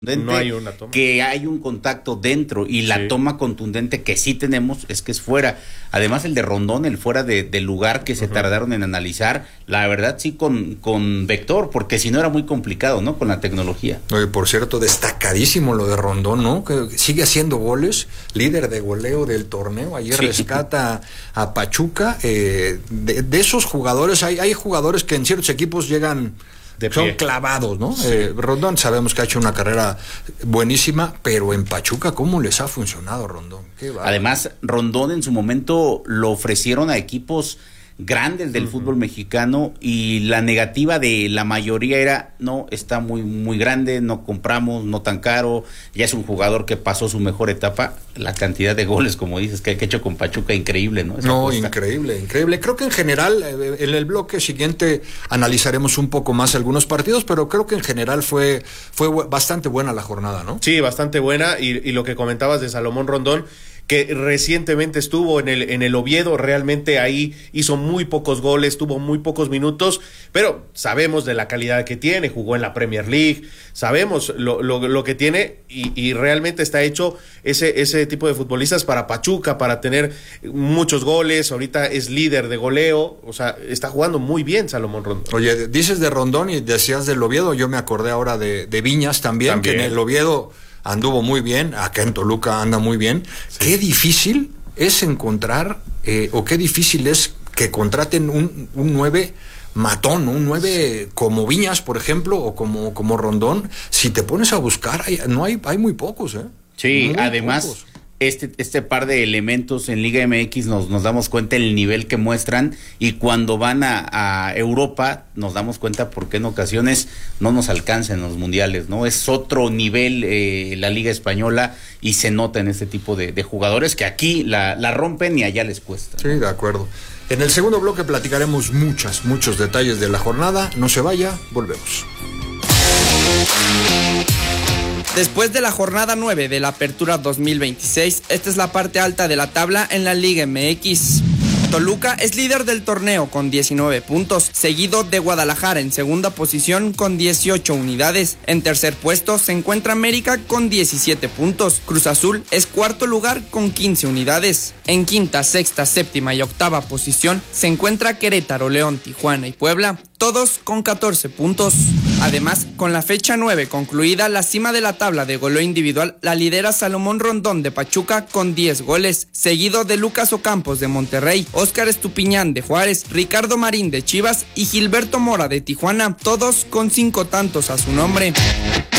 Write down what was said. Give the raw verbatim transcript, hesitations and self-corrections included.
No hay una toma. Que hay un contacto dentro y la sí. toma contundente que sí tenemos es que es fuera. Además el de Rondón, el fuera de, del lugar que se uh-huh. tardaron en analizar, la verdad sí con, con vector, porque si no era muy complicado, ¿no? Con la tecnología. Oye, por cierto, destacadísimo lo de Rondón, ¿no? Que sigue haciendo goles, líder de goleo del torneo, ayer sí. rescata a Pachuca. Eh, de, de esos jugadores, hay, hay jugadores que en ciertos equipos llegan... Son clavados, ¿no? Sí. Eh, Rondón sabemos que ha hecho una carrera buenísima, pero en Pachuca, ¿cómo les ha funcionado Rondón? Qué Además, Rondón en su momento lo ofrecieron a equipos grandes del uh-huh. fútbol mexicano y la negativa de la mayoría era, no, está muy muy grande, no compramos, no tan caro, ya es un jugador que pasó su mejor etapa. La cantidad de goles, como dices, que ha hecho con Pachuca, increíble, ¿no? Esa no, apuesta. increíble, increíble. Creo que en general, en el bloque siguiente analizaremos un poco más algunos partidos, pero creo que en general fue, fue bastante buena la jornada, ¿no? Sí, bastante buena, y, y lo que comentabas de Salomón Rondón, que recientemente estuvo en el en el Oviedo, realmente ahí hizo muy pocos goles, tuvo muy pocos minutos, pero sabemos de la calidad que tiene, jugó en la Premier League, sabemos lo, lo, lo que tiene y, y realmente está hecho ese, ese tipo de futbolistas para Pachuca, para tener muchos goles. Ahorita es líder de goleo, o sea, está jugando muy bien Salomón Rondón. Oye, dices de Rondón y decías del Oviedo, yo me acordé ahora de, de Viñas también, también, que en el Oviedo anduvo muy bien, acá en Toluca anda muy bien. Sí. Qué difícil es encontrar, eh, o qué difícil es que contraten un, un nueve matón, un nueve como Viñas, por ejemplo, o como, como Rondón. Si te pones a buscar, hay, no hay, hay muy pocos, ¿eh? Sí, muy además... pocos. Este, este par de elementos en Liga M X nos, nos damos cuenta del nivel que muestran, y cuando van a, a Europa nos damos cuenta porque en ocasiones no nos alcanzan los mundiales, ¿no? Es otro nivel eh, la Liga Española, y se nota en este tipo de, de jugadores que aquí la, la rompen y allá les cuesta, ¿no? Sí, de acuerdo. En el segundo bloque platicaremos muchas, muchos detalles de la jornada. No se vaya, volvemos. Después de la jornada nueve de la Apertura dos mil veintiséis, esta es la parte alta de la tabla en la Liga M X. Toluca es líder del torneo con diecinueve puntos, seguido de Guadalajara en segunda posición con dieciocho unidades. En tercer puesto se encuentra América con diecisiete puntos. Cruz Azul es cuarto lugar con quince unidades. En quinta, sexta, séptima y octava posición se encuentra Querétaro, León, Tijuana y Puebla, todos con catorce puntos. Además, con la fecha nueve concluida, la cima de la tabla de goleo individual la lidera Salomón Rondón de Pachuca con diez goles, seguido de Lucas Ocampos de Monterrey, Óscar Estupiñán de Juárez, Ricardo Marín de Chivas y Gilberto Mora de Tijuana, todos con cinco tantos a su nombre.